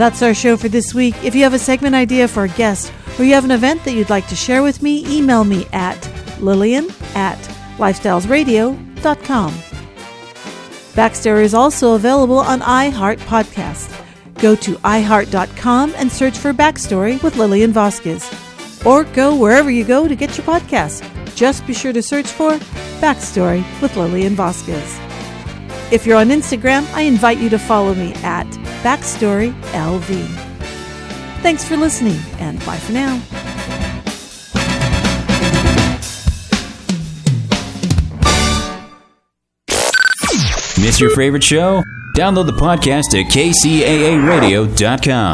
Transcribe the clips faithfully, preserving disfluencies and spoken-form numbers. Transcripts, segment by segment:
That's our show for this week. If you have a segment idea for a guest or you have an event that you'd like to share with me, email me at Lillian at lifestyles radio dot com. Backstory is also available on iHeart Podcast. Go to i heart dot com and search for Backstory with Lillian Vasquez. Or go wherever you go to get your podcast. Just be sure to search for Backstory with Lillian Vasquez. If you're on Instagram, I invite you to follow me at Backstory L V. Thanks for listening, and bye for now. Miss your favorite show? Download the podcast at K C A A radio dot com.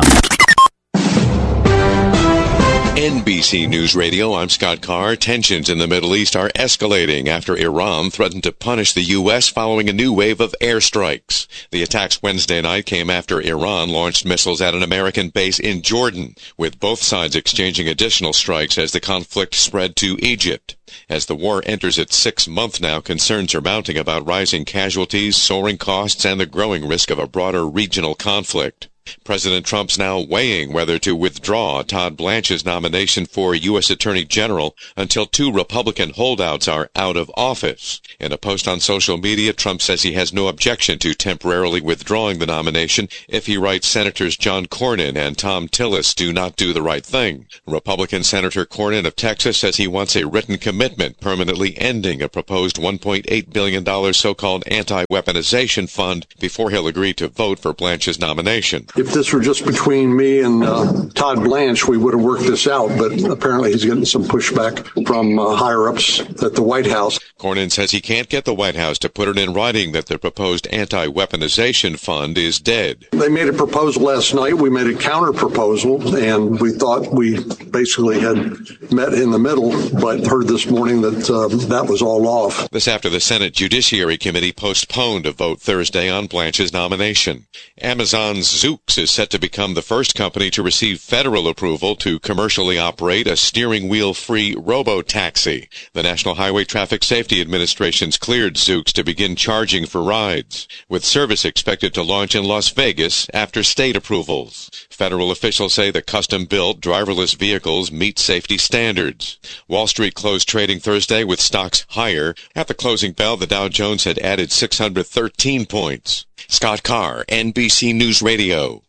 N B C News Radio, I'm Scott Carr. Tensions in the Middle East are escalating after Iran threatened to punish the U S following a new wave of airstrikes. The attacks Wednesday night came after Iran launched missiles at an American base in Jordan, with both sides exchanging additional strikes as the conflict spread to Egypt. As the war enters its sixth month now, concerns are mounting about rising casualties, soaring costs, and the growing risk of a broader regional conflict. President Trump's now weighing whether to withdraw Todd Blanche's nomination for U S Attorney General until two Republican holdouts are out of office. In a post on social media, Trump says he has no objection to temporarily withdrawing the nomination if he writes Senators John Cornyn and Thom Tillis do not do the right thing. Republican Senator Cornyn of Texas says he wants a written commitment permanently ending a proposed one point eight billion dollars so-called anti-weaponization fund before he'll agree to vote for Blanche's nomination. If this were just between me and uh, Todd Blanche, we would have worked this out, but apparently he's getting some pushback from uh, higher-ups at the White House. Cornyn says he can't get the White House to put it in writing that the proposed anti-weaponization fund is dead. They made a proposal last night. We made a counter-proposal, and we thought we basically had met in the middle, but heard this morning that uh, that was all off. This after the Senate Judiciary Committee postponed a vote Thursday on Blanche's nomination. Amazon's Zoox is set to become the first company to receive federal approval to commercially operate a steering wheel-free robo-taxi. The National Highway Traffic Safety Administration's cleared Zoox to begin charging for rides, with service expected to launch in Las Vegas after state approvals. Federal officials say the custom-built driverless vehicles meet safety standards. Wall Street closed trading Thursday with stocks higher. At the closing bell, the Dow Jones had added six hundred thirteen points. Scott Carr, N B C News Radio.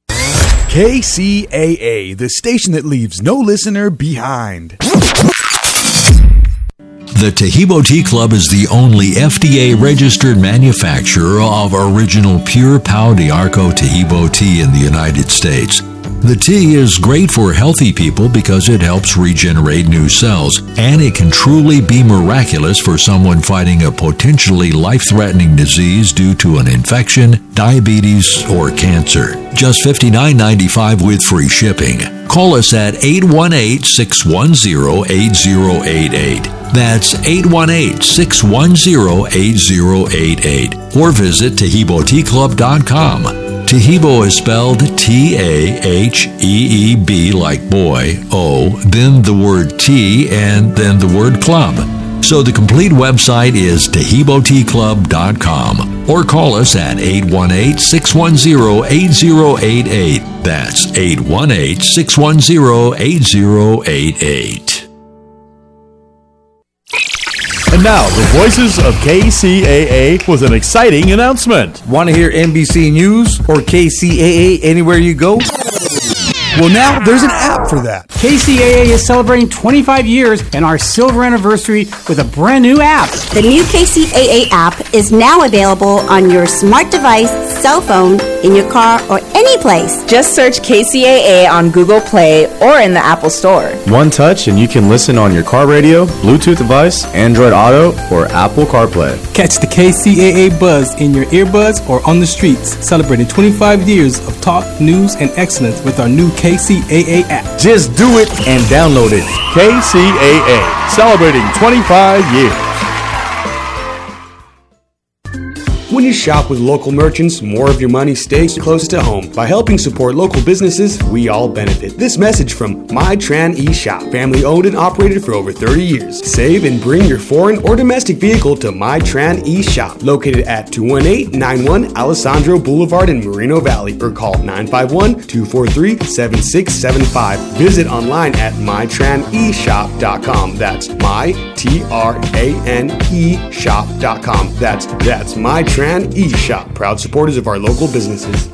K C A A, the station that leaves no listener behind. The Taheebo Tea Club is the only F D A-registered manufacturer of original pure Pau d'Arco Taheebo tea in the United States. The tea is great for healthy people because it helps regenerate new cells, and it can truly be miraculous for someone fighting a potentially life-threatening disease due to an infection, diabetes, or cancer. Just fifty-nine ninety-five with free shipping. Call us at eight one eight, six one zero, eight zero eight eight. That's eight one eight, six one zero, eight zero eight eight. Or visit Taheebo Tea Club dot com. Taheebo is spelled T A H E E B like boy, O, then the word tea, and then the word club. So the complete website is Taheebo Tea Club dot com. Or call us at eight one eight, six one zero, eight zero eight eight. That's eight one eight, six one zero, eight zero eight eight. And now, the voices of K C A A with an exciting announcement. Want to hear N B C News or K C A A anywhere you go? Well, now there's an app for that. K C A A is celebrating twenty-five years and our silver anniversary with a brand new app. The new K C A A app is now available on your smart device, cell phone, in your car, or any place. Just search K C A A on Google Play or in the Apple Store. One touch and you can listen on your car radio, Bluetooth device, Android Auto, or Apple CarPlay. Catch the K C A A buzz in your earbuds or on the streets, celebrating twenty-five years of talk, news, and excellence with our new K C A A app. Just do it and download it. K C A A, celebrating twenty-five years. When you shop with local merchants, more of your money stays close to home. By helping support local businesses, we all benefit. This message from MyTran eShop, family owned and operated for over thirty years. Save and bring your foreign or domestic vehicle to MyTran eShop, located at two one eight nine one Alessandro Boulevard in Moreno Valley, or call nine five one, two four three, seven six seven five. Visit online at my tran e shop dot com. That's my T R A N E shop dot com. That's that's MyTran eShop, proud supporters of our local businesses.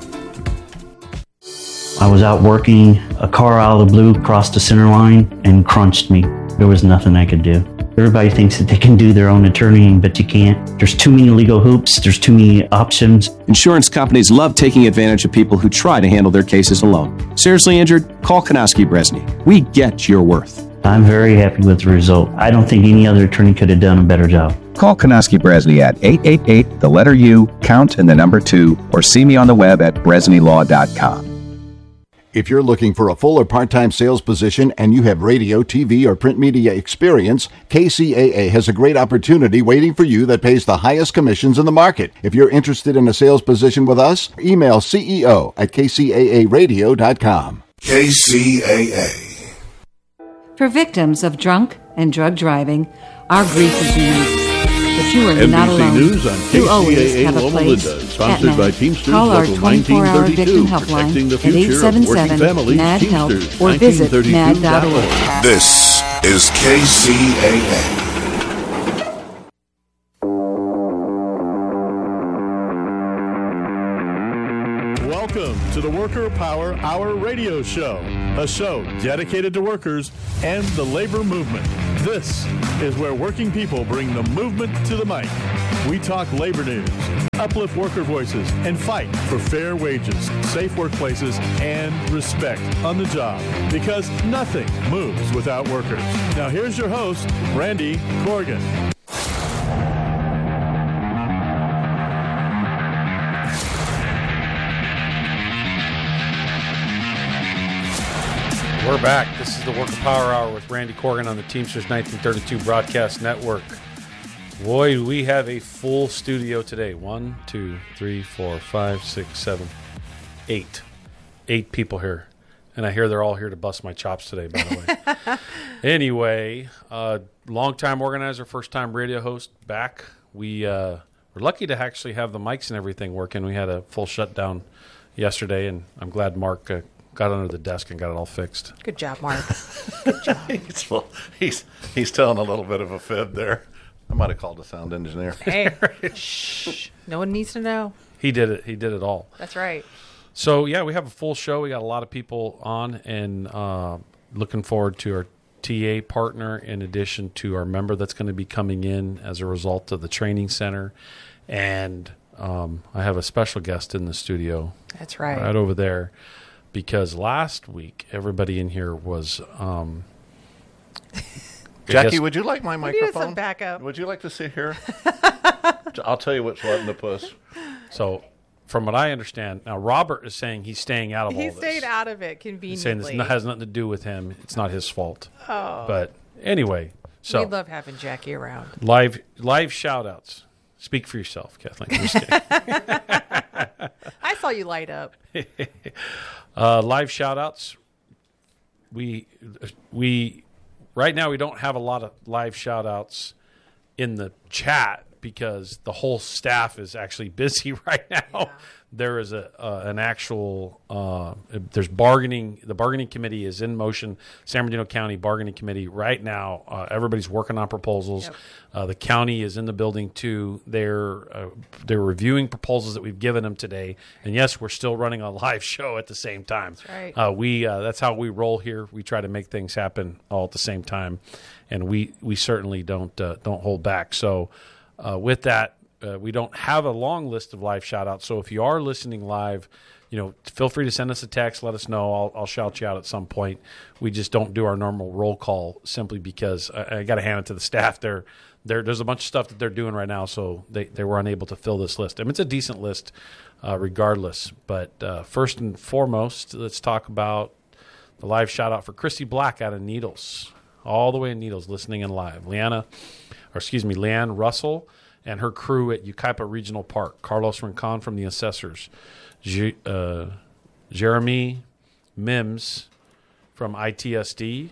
I was out working, a car out of the blue crossed the center line and crunched me. There was nothing I could do. Everybody thinks that they can do their own attorneying, but you can't. There's too many legal hoops. There's too many options. Insurance companies love taking advantage of people who try to handle their cases alone. Seriously injured? Call Konowski Bresney. We get your worth. I'm very happy with the result. I don't think any other attorney could have done a better job. Call Konowski Bresney at eight eight eight, the letter U, count and the number two, or see me on the web at bresney law dot com. If you're looking for a full or part-time sales position and you have radio, T V, or print media experience, K C A A has a great opportunity waiting for you that pays the highest commissions in the market. If you're interested in a sales position with us, email C E O at k c a a radio dot com. K C A A. For victims of drunk and drug driving, our grief is unique. But you are N B C not alone. News on You always K C A A have a Loma place Linda, at sponsored by night. Teamsters Call our Local twenty-four hour nineteen victim thirty-two, helpline protecting the at future eight of seven working seven, families. M A D help Teamsters, or visit nineteen mad thirty-two dot org. dot org. This is K C A A. Welcome to the Worker Power Hour radio show, a show dedicated to workers and the labor movement. This is where working people bring the movement to the mic. We talk labor news, uplift worker voices, and fight for fair wages, safe workplaces, and respect on the job, because nothing moves without workers. Now here's your host, Randy Corrigan. We're back. This is the Worker Power Hour with Randy Corrigan on the Teamsters nineteen thirty-two Broadcast Network. Boy, do we have a full studio today. One, two, three, four, five, six, seven, eight. Eight people here. And I hear they're all here to bust my chops today, by the way. Anyway, uh, long-time organizer, first-time radio host back. We uh, were lucky to actually have the mics and everything working. We had a full shutdown yesterday, and I'm glad Mark uh, got under the desk and got it all fixed. Good job, Mark. Good job. he's, well, he's he's telling a little bit of a fib there. I might have called a sound engineer. Hey, shh. No one needs to know. He did it. He did it all. That's right. So, yeah, we have a full show. We got a lot of people on, and uh, looking forward to our T A partner in addition to our member that's going to be coming in as a result of the training center. And um, I have a special guest in the studio. That's right. Right over there. Because last week, everybody in here was... Um, Jackie, would you like my microphone? We need some backup. Would you like to sit here? I'll tell you what's letting the puss. So, from what I understand, now Robert is saying he's staying out of he all this. He stayed out of it conveniently. He's saying this has nothing to do with him. It's not his fault. Oh. But anyway, so... We love having Jackie around. Live live shout-outs. Speak for yourself, Kathleen. I saw you light up. uh, live shout-outs. We, we, right now we don't have a lot of live shout-outs in the chat because the whole staff is actually busy right now. Yeah. There is a uh, an actual uh, there's bargaining. The bargaining committee is in motion. San Bernardino County bargaining committee right now. Uh, everybody's working on proposals. Yep. Uh, the county is in the building too. They're uh, they're reviewing proposals that we've given them today. And yes, we're still running a live show at the same time. That's right. Uh, we uh, that's how we roll here. We try to make things happen all at the same time, and we we certainly don't uh, don't hold back. So uh, with that. Uh, we don't have a long list of live shout-outs, so if you are listening live, you know, feel free to send us a text. Let us know. I'll, I'll shout you out at some point. We just don't do our normal roll call simply because I, I got to hand it to the staff. They're, they're, there's a bunch of stuff that they're doing right now, so they, they were unable to fill this list. I mean, it's a decent list uh, regardless. But uh, first and foremost, let's talk about the live shout-out for Christy Black out of Needles, all the way in Needles, listening in live. Leanna, or excuse me, Leanne Russell and her crew at Yucaipa Regional Park. Carlos Rincon from the assessors. G- uh, Jeremy Mims from I T S D.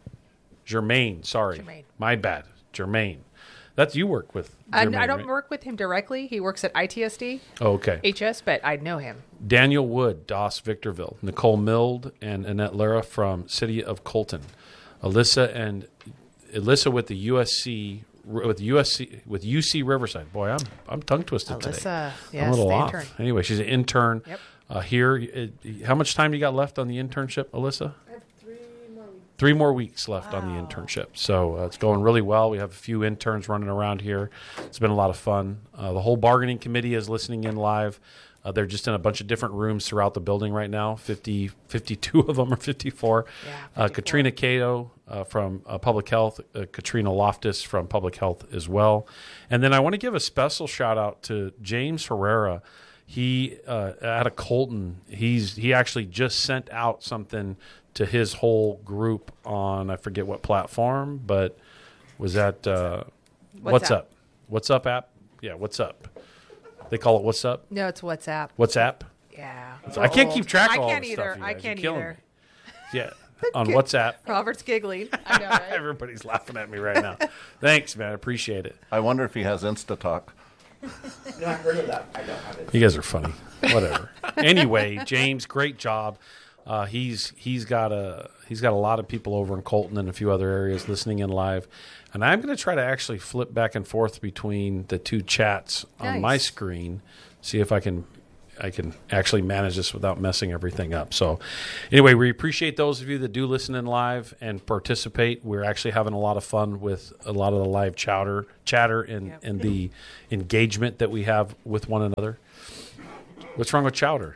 Jermaine, sorry. Jermaine. My bad. Jermaine. That's you work with. I, Jermaine, I don't right? work with him directly. He works at I T S D. Oh, okay. H S, but I know him. Daniel Wood, Doss Victorville. Nicole Mild and Annette Lara from City of Colton. Alyssa and Alyssa with the U S C with U S C with U C Riverside. Boy, I'm I'm tongue twisted Alyssa, today. yes, I'm a little the off. intern. Anyway, she's an intern Yep. uh, here. Uh, How much time you got left on the internship, Alyssa? I have three more weeks. Three more weeks left wow. on the internship. So uh, it's going really well. We have a few interns running around here. It's been a lot of fun. Uh, the whole bargaining committee is listening in live. Uh, they're just in a bunch of different rooms throughout the building right now, fifty, fifty-two of them or fifty-four. Yeah, fifty-four. Uh, Katrina Cato uh, from uh, Public Health, uh, Katrina Loftus from Public Health as well. And then I want to give a special shout out to James Herrera. He, uh, out of Colton, he's he actually just sent out something to his whole group on, I forget what platform, but was that uh, What's, What's up? Up? What's Up app? Yeah, What's Up? They call it What's Up? No, it's WhatsApp. WhatsApp? Yeah. I can't keep track of I all can't this either. stuff, you I guys. can't You're killing either. me. Yeah, on WhatsApp. Robert's giggling. I know, right? Everybody's laughing at me right now. Thanks, man. I appreciate it. I wonder if he has InstaTalk. No, I heard of that. I don't have it. You guys are funny. Whatever. Anyway, James, great job. Uh, he's he's got a he's got a lot of people over in Colton and a few other areas listening in live, and I'm going to try to actually flip back and forth between the two chats Nice. on my screen, see if I can I can actually manage this without messing everything up. So, anyway, we appreciate those of you that do listen in live and participate. We're actually having a lot of fun with a lot of the live chatter, chatter, and Yep. and the engagement that we have with one another. What's wrong with chowder?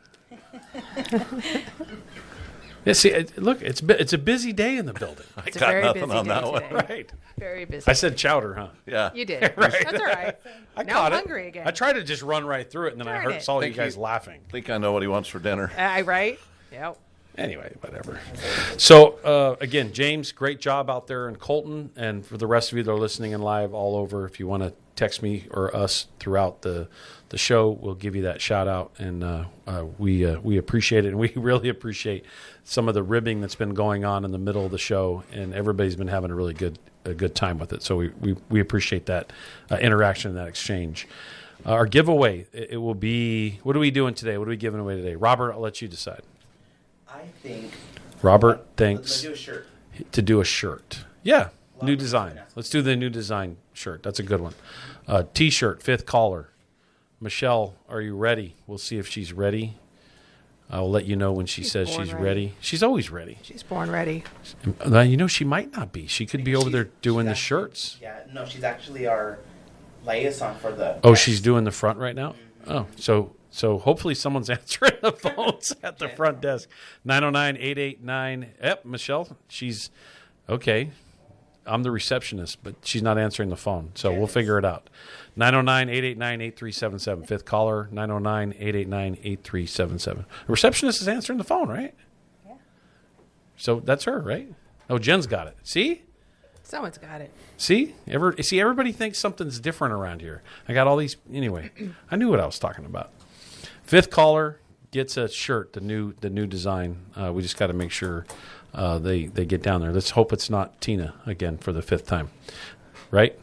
Yeah, see, it- look, it's bu- it's a busy day in the building. I It's a got very nothing busy on day that one. today. Right. Very busy. I said chowder, huh? Yeah. You did. Right. That's all right. I now caught I'm it. hungry again. I tried to just run right through it, and then I Darn heard it. saw you Think guys you- laughing. I think I know what he wants for dinner. Uh, right? Yep. Anyway, whatever. So, uh, again, James, great job out there in Colton. And for the rest of you that are listening in live all over, if you want to text me or us throughout the, the show, we'll give you that shout out. And uh, uh, we uh, we appreciate it. And we really appreciate some of the ribbing that's been going on in the middle of the show. And everybody's been having a really good a good time with it. So we, we, we appreciate that uh, interaction and that exchange. Uh, our giveaway, it, it will be, what are we doing today? What are we giving away today? Robert, I'll let you decide. I think. Robert uh, thinks Let's do a shirt. to do a shirt. Yeah, new design. Let's do the new design shirt. That's a good one. Uh, T-shirt, fifth caller. Michelle, are you ready? We'll see if she's ready. I'll let you know when she She's says born she's ready. ready. She's always ready. She's born ready. Uh, you know, she might not be. She could be over there doing the She's shirts. Yeah, no, she's actually our liaison for the. Oh, she's doing the front right now? Oh, so so hopefully someone's answering the phones at the front desk. nine oh nine, eight eight nine. Yep, Michelle, she's okay. I'm the receptionist, but she's not answering the phone, so we'll figure it out. nine oh nine, eight eight nine, eight three seven seven. Fifth caller, nine oh nine, eight eight nine, eight three seven seven. The receptionist is answering the phone, right? Yeah. So that's her, right? Oh, Jen's got it. See? Someone's got it. See, Ever, see, everybody thinks something's different around here. I got all these. Anyway, I knew what I was talking about. Fifth caller gets a shirt, the new, the new design. Uh, we just got to make sure uh, they they get down there. Let's hope it's not Tina again for the fifth time, right?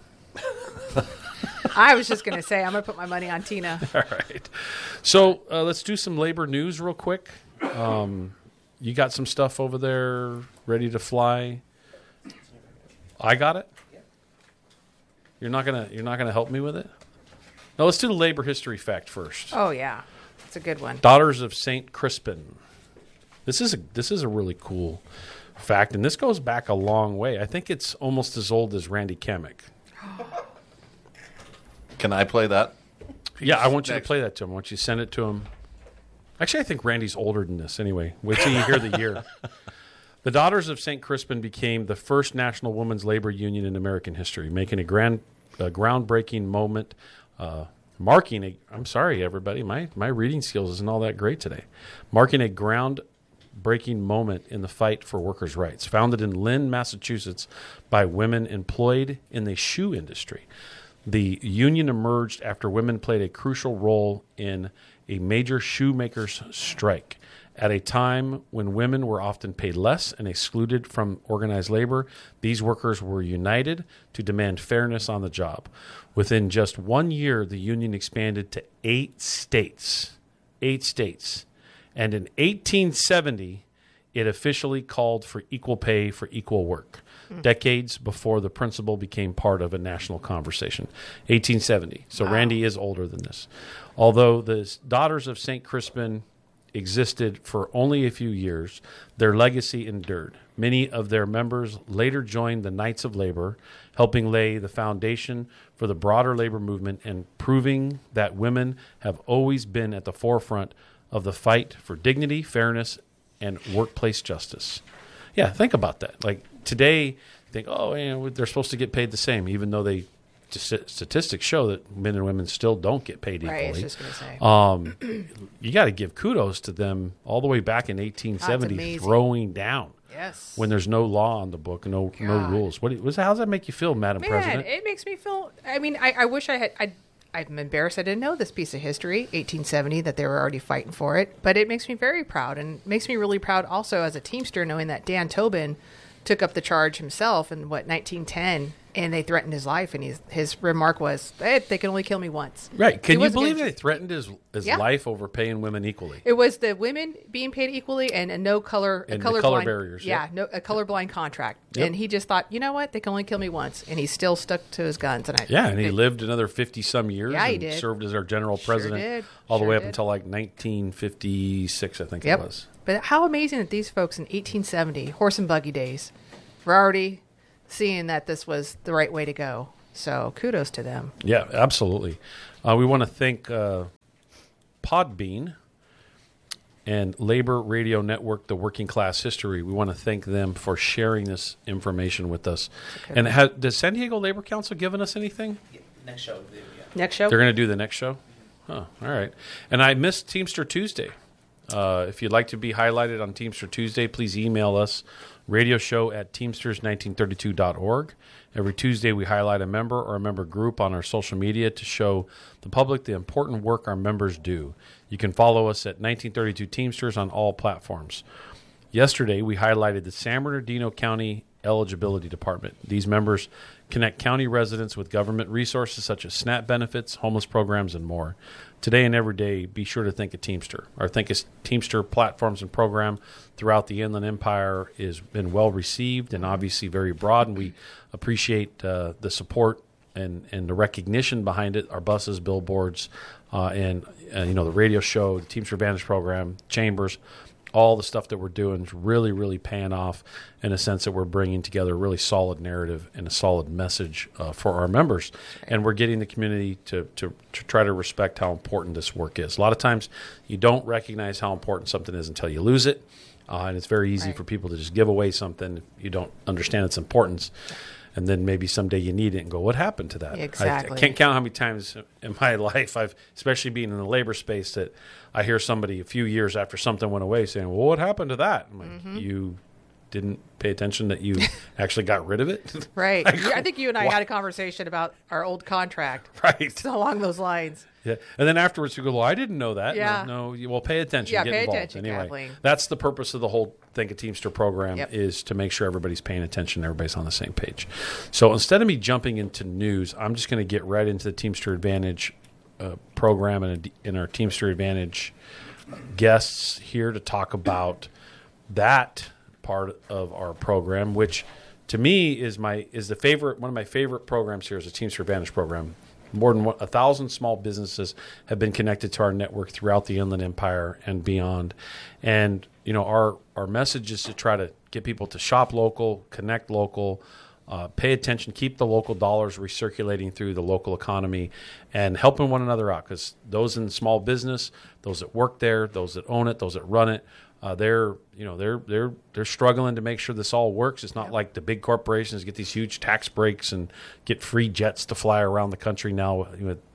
I was just going to say, I'm going to put my money on Tina. All right. So uh, let's do some labor news real quick. Um, you got some stuff over there ready to fly. I got it. You're not gonna you're not gonna help me with it. No, let's do the labor history fact first. Oh, yeah. It's a good one. Daughters of Saint Crispin. This is a this is a really cool fact, and this goes back a long way. I think it's almost as old as Randy Kamek. Can I play that? Yeah, I want you Next. to play that to him. I want you to send it to him. Actually, I think Randy's older than this. Anyway, wait till you hear the year. The Daughters of Saint Crispin became the first national women's labor union in American history, making a grand, a groundbreaking moment, uh, marking a. I'm sorry, everybody, my my reading skills isn't all that great today. Marking a groundbreaking moment in the fight for workers' rights. Founded in Lynn, Massachusetts, by women employed in the shoe industry, The union emerged after women played a crucial role in a major shoemakers strike. At a time when women were often paid less and excluded from organized labor, these workers were united to demand fairness on the job. Within just one year, the union expanded to eight states. Eight states. And in eighteen seventy, it officially called for equal pay for equal work, mm. decades before the principle became part of a national conversation. eighteen seventy. So wow. Randy is older than this. Although the Daughters of Saint Crispin existed for only a few years, their legacy endured. Many of their members later joined the Knights of Labor, helping lay the foundation for the broader labor movement and proving that women have always been at the forefront of the fight for dignity, fairness, and workplace justice. Yeah, think about that. Like today, you think, oh, you know, they're supposed to get paid the same, even though they statistics show that men and women still don't get paid equally. Right, I was just going to say. Um, you got to give kudos to them all the way back in eighteen seventy, throwing down. Yes. When there's no law on the book, no God. no rules. What? How does that make you feel, Madam Man, President? It makes me feel. I mean, I, I wish I had. I, I'm embarrassed I didn't know this piece of history, eighteen seventy, that they were already fighting for it. But it makes me very proud, and makes me really proud also as a Teamster, knowing that Dan Tobin took up the charge himself in what nineteen ten. And they threatened his life, and he's, his remark was, hey, they can only kill me once. Right. Can He you wasn't believe gonna- they threatened his, his Yeah. life over paying women equally? It was the women being paid equally and a no color, a And the color, color blind, barriers, Yeah, yep. no, a colorblind contract. Yep. And he just thought, you know what, they can only kill me once, and he still stuck to his guns. And I, Yeah, and he they- lived another fifty-some years Yeah, he and did. served as our general Sure president did. all the Sure way up did. until like nineteen fifty-six, I think Yep. it was. But how amazing that these folks in eighteen seventy, horse and buggy days, were already seeing that this was the right way to go. So kudos to them. Yeah, absolutely. Uh, we want to thank uh, Podbean and Labor Radio Network, The Working Class History. We want to thank them for sharing this information with us. Okay. And ha- does San Diego Labor Council given us anything? Next show. Yeah. Next show? They're going to do the next show? Huh, all right. And I missed Teamster Tuesday. Uh, if you'd like to be highlighted on Teamster Tuesday, please email us, radio show at teamsters nineteen thirty-two dot org. Every Tuesday, we highlight a member or a member group on our social media to show the public the important work our members do. You can follow us at nineteen thirty-two Teamsters on all platforms. Yesterday, we highlighted the San Bernardino County Eligibility Department. These members connect county residents with government resources such as SNAP benefits, homeless programs, and more. Today and every day, be sure to think of Teamster. Our Think of Teamster platforms and program throughout the Inland Empire has been well received and obviously very broad, and we appreciate uh, the support and, and the recognition behind it. Our buses, billboards, uh, and uh, you know the radio show, the Teamster Advantage program, chambers, all the stuff that we're doing is really, really paying off in a sense that we're bringing together a really solid narrative and a solid message uh, for our members. And we're getting the community to, to, to try to respect how important this work is. A lot of times you don't recognize how important something is until you lose it. Uh, and it's very easy Right. for people to just give away something if you don't understand its importance. And then maybe someday you need it and go, what happened to that? I- Exactly. I, can't count how many times in my life I've, especially being in the labor space, that I hear somebody a few years after something went away saying, well, what happened to that? I'm like, Mm-hmm. you didn't pay attention that you actually got rid of it? Right. Like, I think you and I what? had a conversation about our old contract. Right. So along those lines. Yeah. And then afterwards you go, well, I didn't know that. Yeah. No, no you, well, pay attention. Yeah, Get pay involved. attention, Anyway, Kathleen. that's the purpose of the whole Think of Teamster program Yep. is to make sure everybody's paying attention, everybody's on the same page. So instead of me jumping into news, I'm just going to get right into the Teamster Advantage uh, program and in our Teamster Advantage guests here to talk about that part of our program, which to me is my is the favorite one of my favorite programs here is the Teamster Advantage program. More than one, a thousand small businesses have been connected to our network throughout the Inland Empire and beyond. And you know, our our message is to try to get people to shop local, connect local, uh, pay attention, keep the local dollars recirculating through the local economy, and helping one another out. Because those in small business, those that work there, those that own it, those that run it, uh, they're you know they're they're they're struggling to make sure this all works. It's not yep. like the big corporations get these huge tax breaks and get free jets to fly around the country now with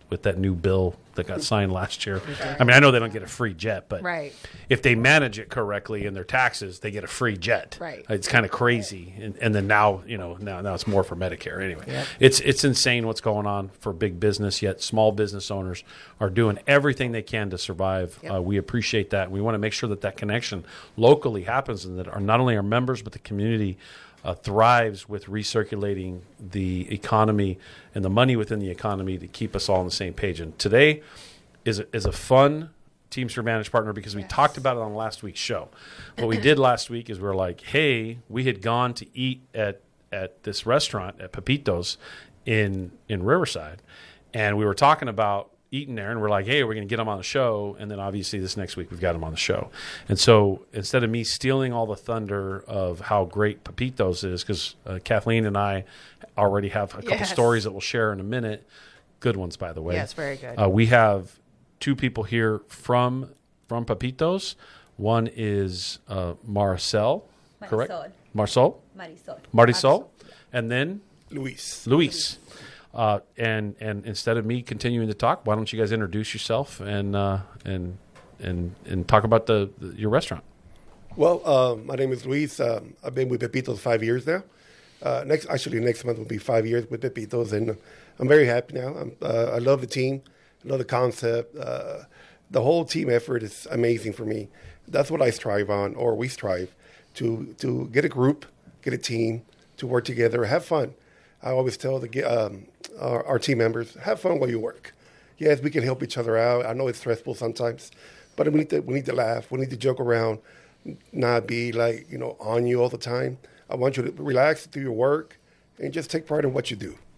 with that new bill that got signed last year. I mean, I know they don't get a free jet, but Right. if they manage it correctly in their taxes, they get a free jet. Right. It's kind of crazy, and, and then now you know now now it's more for Medicare anyway. Yep. It's it's insane what's going on for big business. Yet small business owners are doing everything they can to survive. Yep. Uh, we appreciate that. We want to make sure that that connection locally happens, and that our, not only our members but the community uh, thrives with recirculating the economy and the money within the economy to keep us all on the same page. And today is a, is a fun Teamster Managed Partner because we yes. talked about it on last week's show. What we did last week is we we're like, hey, we had gone to eat at at this restaurant at Pepito's in in Riverside, and we were talking about eating there, and we're like, hey, we're going to get them on the show, and then obviously this next week we've got them on the show. And so instead of me stealing all the thunder of how great Pepito's is, because uh, Kathleen and I already have a couple yes. stories that we'll share in a minute, good ones, by the way. Yes, very good. Uh, we have two people here from from Pepito's. One is uh, Marcel, Marisol. correct? Marcel? Marisol. Marisol. And then? Luis. Luis. Uh, and and instead of me continuing to talk, why don't you guys introduce yourself and uh, and and and talk about the, the your restaurant? Well, uh, my name is Luis. Um, I've been with Pepito's five years now. Uh, next, actually, next month will be five years with Pepito's, and I'm very happy now. I'm, uh, I love the team. I love the concept. Uh, the whole team effort is amazing for me. That's what I strive on, or we strive to to get a group, get a team to work together, have fun. I always tell the um, our, our team members, have fun while you work. Yes, we can help each other out. I know it's stressful sometimes, but we need to we need to laugh. We need to joke around, not be like you know on you all the time. I want you to relax, do your work, and just take pride in what you do.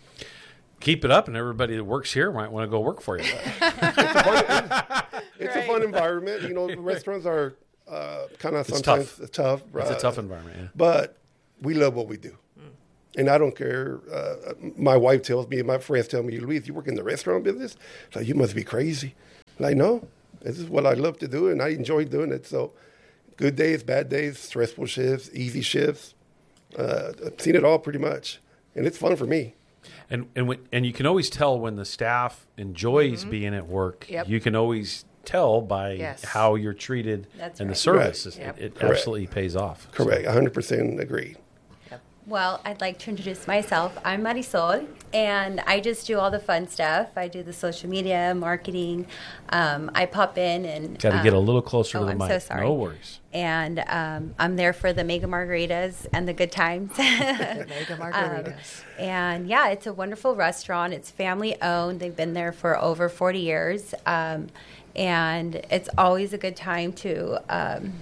Keep it up, and everybody that works here might want to go work for you. it's a fun, it's right. a fun environment. You know, the restaurants are uh, kind of sometimes tough. tough. It's uh, a tough environment, yeah. But we love what we do. And I don't care. Uh, my wife tells me, and my friends tell me, Luis, you work in the restaurant business? Like, you must be crazy. Like, no, this is what I love to do, and I enjoy doing it. So good days, bad days, stressful shifts, easy shifts. Uh, I've seen it all pretty much, and it's fun for me. And and when, and you can always tell when the staff enjoys mm-hmm. being at work. Yep. You can always tell by yes. how you're treated That's and right. the service. Right. It, Yep. it Correct. absolutely pays off. Correct, one hundred percent agree. Well, I'd like to introduce myself. I'm Marisol, and I just do all the fun stuff. I do the social media, marketing. Um, I pop in and... Got to um, get a little closer oh, to the I'm mic. so sorry. No worries. And um, I'm there for the mega margaritas and the good times. Mega margaritas. Um, and, yeah, it's a wonderful restaurant. It's family-owned. They've been there for over forty years. Um, and it's always a good time to, um,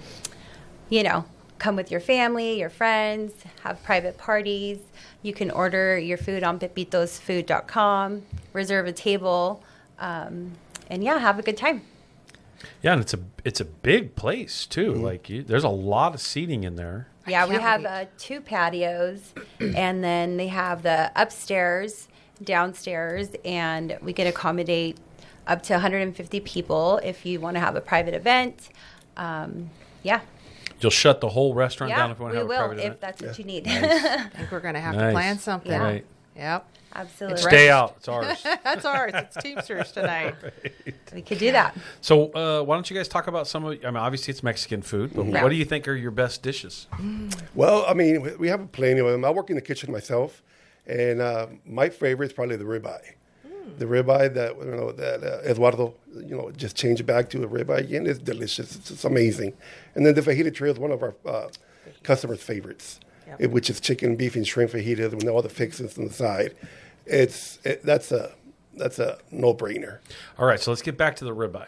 you know... come with your family, your friends, have private parties. You can order your food on pepitos food dot com, reserve a table, um, and, yeah, have a good time. Yeah, and it's a it's a big place, too. Mm-hmm. Like you, there's a lot of seating in there. Yeah, we have uh, two patios, and then they have the upstairs, downstairs, and we can accommodate up to one hundred fifty people if you want to have a private event. Um, yeah. You'll shut the whole restaurant yeah, down if you want to have will, a private if event? that's what yeah. you need. Nice. I think we're going to have nice. to plan something. Yeah. Right. Yep. Absolutely. Stay out. It's ours. That's ours. It's Teamsters tonight. Right. We could do that. So uh, why don't you guys talk about some of, I mean, obviously it's Mexican food, but Mm-hmm. what do you think are your best dishes? Well, I mean, we have plenty of them. I work in the kitchen myself, and uh, my favorite is probably the ribeye. The ribeye that you know that uh, Eduardo, you know, just changed it back to a ribeye again. It's delicious. It's, it's amazing. And then the fajita trio is one of our uh, customers' favorites, yep. it, which is chicken, beef, and shrimp fajitas with all the fixings on the side. It's it, that's a that's a no-brainer. All right, so let's get back to the ribeye.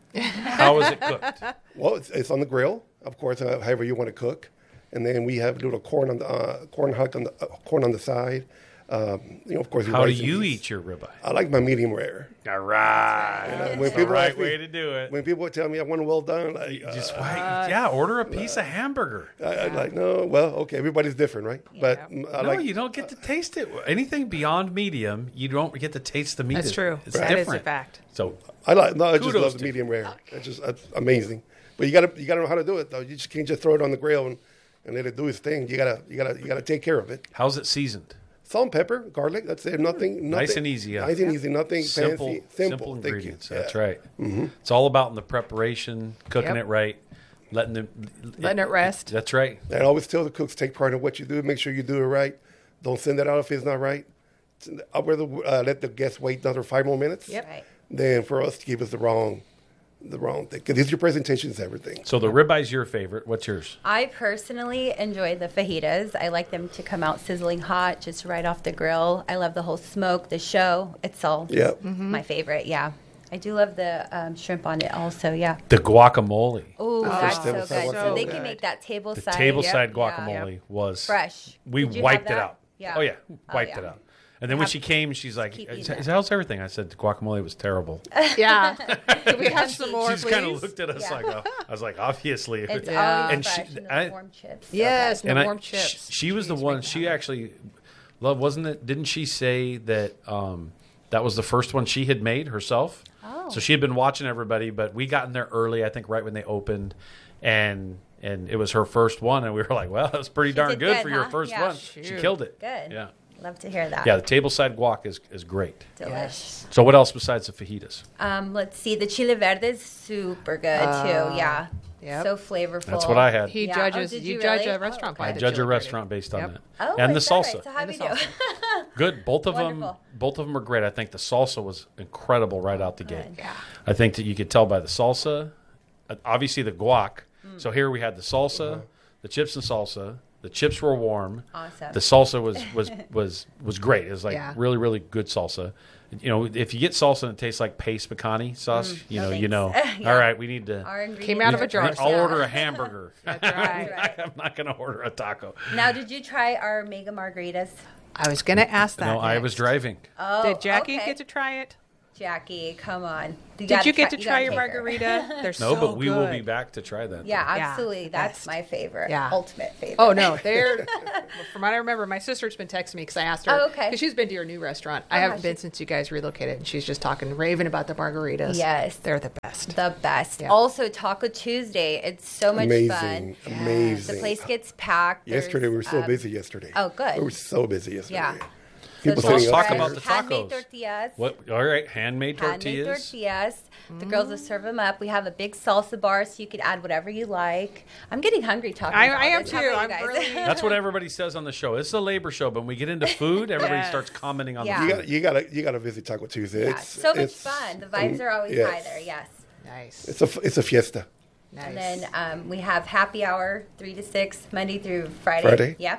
How is it cooked? Well, it's, it's on the grill, of course, uh, however you want to cook, and then we have a little corn on the uh, corn huck on the uh, corn on the side. Um, you know, of course. How do you eat your ribeye? I like my medium rare. All right, and, uh, when that's people the right ask me, way to do it. When people tell me I want it well done, like uh, just wait, yeah, order a piece uh, of hamburger. I, I'm like, no, well, okay, everybody's different, right? Yeah. But no, I like, you don't get to taste it. Anything beyond medium, you don't get to taste the meat. That's true. It's That different. is a fact. So I like. No, I just kudos love the to medium rare. It's just it's amazing. But you gotta you gotta know how to do it though. You just can't just throw it on the grill and, and let it do its thing. You gotta you gotta you gotta take care of it. How's it seasoned? salt and pepper, garlic. That's it. Nothing, nothing. Nice and easy. Yeah. Nice and easy. Nothing simple, fancy. Simple, Simple. Thank ingredients. you. That's Yeah. right. Mhm. It's all about in the preparation, cooking Yep. it right, letting them Letting it rest. That's right. And I always tell the cooks, take part in what you do. Make sure you do it right. Don't send it out if it's not right. I'd rather uh, let the guests wait another five more minutes Yep. Right. than for us to give us the wrong, the wrong thing. Because your presentation is everything. So the ribeye's your favorite. What's yours? I personally enjoy the fajitas. I like them to come out sizzling hot, just right off the grill. I love the whole smoke, the show. It's all Yep. my favorite, yeah. I do love the um, shrimp on it also, yeah. The guacamole. Ooh, that's so good. tableside So they guacamole. can make that table The side. table Yep. side Yeah. guacamole was Fresh. We Did you have wiped it that? out. Yeah. Oh yeah, Oh, wiped yeah. it out. And then when she came, she's like, keep eating "Is- it. "How's everything?" I said, "The guacamole was terrible." Yeah. Can we have some more, She's please? kind of looked at us Yeah. like, oh. I was like, obviously. It's Yeah. always And she- fresh and the I- warm chips. Yes, So no and I- warm sh- chips. She was the one. She actually, love, wasn't it? Didn't she say that um, that was the first one she had made herself? Oh. So she had been watching everybody, but we got in there early. I think right when they opened, and and it was her first one, and we were like, well, that was pretty She darn did good, good, for your huh? first Yeah. one. She Shoot. killed it. Good. Yeah. Love to hear that. Yeah, the table side guac is, is great. Delish. So what else besides the fajitas? Um, let's see. The chile verde is super good Uh, too. Yeah. yep. So flavorful. That's what I had. He Yeah. judges. Oh, did you you judge really? a restaurant Oh, by I the judge a chili restaurant verde. based on Yep. that. Oh, and the is that salsa. right? So how And we the do? salsa. Good. Both of them Wonderful. both of them are great. I think the salsa was incredible right out the gate. Yeah. I think that you could tell by the salsa, uh, obviously the guac. Mm. So here we had the salsa, the chips and salsa. The chips were warm. Awesome. The salsa was was was was great. It was like Yeah. really really good salsa. You know, if you get salsa and it tastes like paste pecani sauce, Mm, you no know, you know. thanks. Yeah. All right, we need to. Our ingredients Came out of are a jar. fresh. I'll Yeah. order a hamburger. That's right. I'm not going to order a taco. Now, did you try our mega margaritas? I was going to ask that. No, I was next. driving. Oh, Did Jackie okay. get to try it? Jackie, come on. Did gotta you get to you try gotta your take her. margarita? They're No, so but we will good. be back to try that. Yeah, Yeah, absolutely. That's best. my favorite. Yeah. Ultimate favorite. Oh no, they're from what I remember. My sister's been texting me because I asked her. Oh, okay. Because she's been to your new restaurant. I Oh, haven't has been she? since you guys relocated, and she's just talking raving about the margaritas. Yes. they're the best. The best. Yeah. Also, Taco Tuesday. It's so much Amazing. fun. Amazing. The place gets packed. Yesterday, we were There's, so um, busy yesterday. Oh, good. We were so busy yesterday. Yeah. People So Let's sitting talk upstairs. about the handmade tacos. tortillas. What? All right, handmade Handmade tortillas. tortillas. The girls will serve them up. We have a big salsa bar, so you can add whatever you like. I'm getting hungry talking I- about I am this. How too. about you I'm guys? really- That's what everybody says on the show. It's a labor show, but when we get into food, everybody Yes. starts commenting on Yeah. You the got food. you got to you got to visit Taco Tuesday. Yeah, It's so much it's- fun. The vibes are always yes. high there. Yes. Nice. It's a it's a fiesta. Nice. And then um, we have happy hour three to six Monday through Friday. Friday? Yep.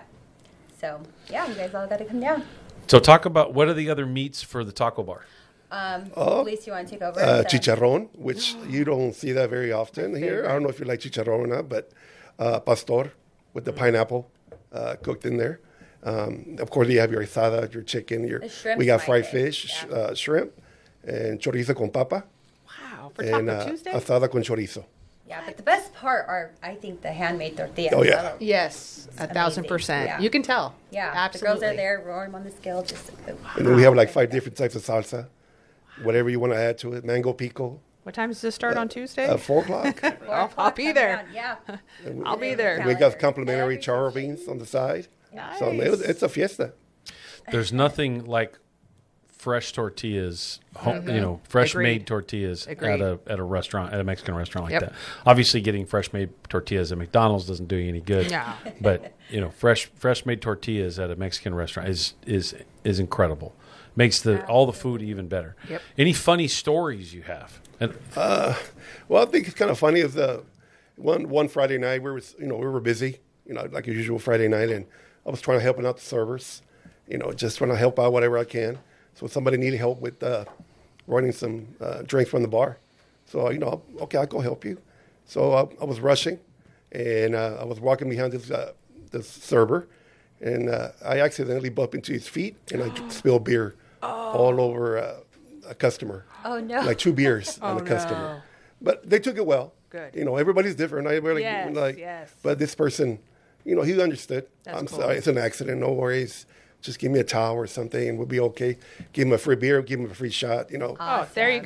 So yeah, you guys all got to come down. So talk about what are the other meats for the taco bar? Um, Oh, Luis, you want to take over? Uh, The- chicharrón, which you don't see that very often here. I don't know if you like chicharrón or not, but uh, pastor with the pineapple uh, cooked in there. Um, of course, you have your asada, your chicken, your The shrimp's we got my fried favorite, fish, yeah. uh, shrimp, and chorizo con papa, Wow, for Taco and uh, Tuesday. asada con chorizo. Yeah, but the best part are, I think, the handmade tortillas. Oh, yeah. Yes, a thousand amazing. percent. Yeah. You can tell. Yeah, absolutely. the girls are there, roaring on the scale. Just And then we have like five different types of salsa, whatever you want to add to it. Mango pico, What time does this start on Tuesday? uh, four o'clock. I'll, I'll be there. Yeah. I'll be there. we got complimentary charro beans on the side. So it was, it's a fiesta. There's nothing like fresh tortillas, home, Mhm. you know, fresh Agreed. made tortillas Agreed. at a at a restaurant, at a Mexican restaurant like Yep. that. Obviously, getting fresh made tortillas at McDonald's doesn't do you any good. No. But you know, fresh fresh made tortillas at a Mexican restaurant is is is incredible. Makes the all the food even better. Yep. Any funny stories you have? And, Uh, well, I think it's kind of funny. Is the one one Friday night we were you know we were busy, you know, like a usual Friday night, and I was trying to help out the servers, you know, just trying to help out whatever I can. So somebody needed help with uh, running some uh, drinks from the bar. So you know, okay, I'll go help you. So I, I was rushing, and uh, I was walking behind this uh, this server, and uh, I accidentally bumped into his feet, and I spilled beer all over uh, a customer. Oh, no. Like two beers on Oh, a customer. no. But they took it well. Good. You know, everybody's different. I really Yes, like, yes. but this person, you know, he understood. That's I'm cool. sorry, it's an accident. No worries. Just give me a towel or something, and we'll be okay. Give him a free beer. Give him a free shot. You know. Oh, there you go. But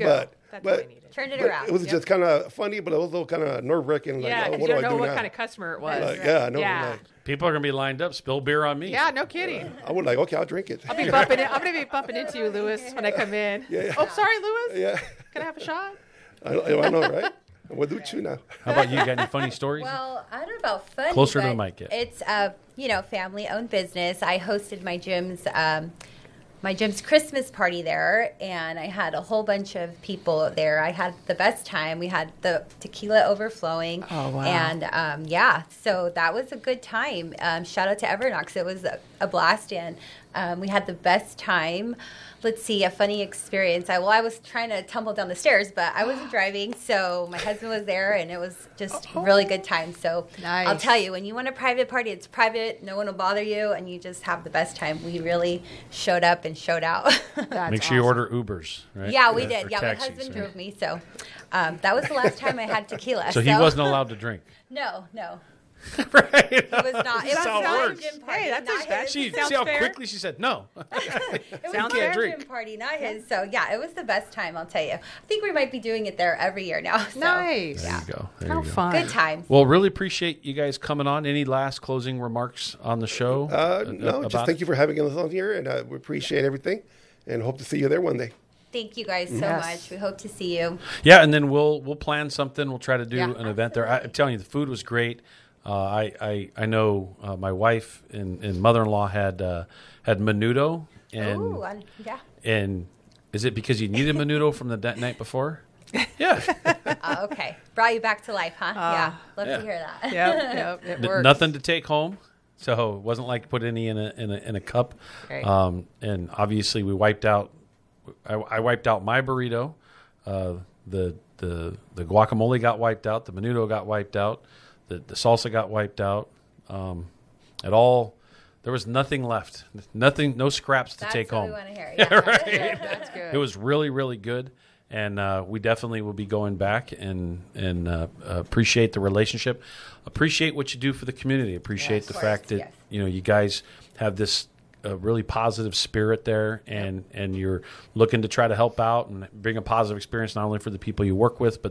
That's but, what I needed. Turned it but around. It was Yep. just kind of funny, but also kind of nerve wracking. Like, yeah, oh, because what you do don't I know do what now? kind of customer it was. Like, yeah, I know. Yeah. Like, People are going to be lined up. Spill beer on me. Yeah, no kidding. I would like, okay, I'll drink it. I'll be bumping it. I'm gonna be bumping into you, Lewis, when I come in. Yeah, yeah. Oh, sorry, Lewis. Yeah. Can I have a shot? I, I know, right? What do you now? How about you? Got any funny stories? Well, I don't know about funny. Closer to but the mic, yeah. It's a you know family-owned business. I hosted my gym's um, my gym's Christmas party there, and I had a whole bunch of people there. I had the best time. We had the tequila overflowing. Oh, wow. And um, yeah, so that was a good time. Um, shout out to Evernox. It was a, a blast, and um, we had the best time. Let's see, a funny experience. I, well, I was trying to tumble down the stairs, but I wasn't driving, so my husband was there, and it was just a really good time. So Nice. I'll tell you, when you want a private party, it's private, no one will bother you, and you just have the best time. We really showed up and showed out. That's Make sure you awesome. order Ubers, right? Yeah, we Or did. Yeah, taxis, my husband right? drove me, so um, that was the last time I had tequila. So he wasn't allowed to drink. No, no. Right. He was not. It That's was how it not a works. gym party. Hey, that's not a- that his. She, Sounds see how fair. quickly she said no. It was Sounds not fair. a Drink. gym party, not his. So yeah, it was the best time. I'll tell you. I think we might be doing it there every year now. So, Nice. There you go. There How you go. fun. good times. Well, really appreciate you guys coming on. Any last closing remarks on the show? Uh, uh, no, about just thank it? you for having us on here, and uh, we appreciate everything, and hope to see you there one day. Thank you guys so Yes. much. We hope to see you. Yeah, and then we'll we'll plan something. We'll try to do Yeah. an event there. I, I'm telling you, the food was great. Uh, I, I I know uh, my wife and, and mother-in-law had uh, had menudo, and Ooh, I- yeah. and is it because you needed menudo from the da- night before? Yeah, Uh, okay. Brought you back to life, huh? yeah. Love yeah. to hear that. Yep, yep, it N- works. nothing to take home, so it wasn't like put any in a in a, in a cup. Great. Um, and obviously, we wiped out. I, I wiped out my burrito. Uh, the the the guacamole got wiped out. The menudo got wiped out. The, the salsa got wiped out. Um, it all, there was nothing left. Nothing, no scraps to That's take what home. we want to hear. Yeah. Right? That's good. It was really, really good, and uh, we definitely will be going back and and uh, appreciate the relationship, appreciate what you do for the community, appreciate Yes, the of fact course, that yes. you know you guys have this uh, really positive spirit there, and and you're looking to try to help out and bring a positive experience not only for the people you work with, but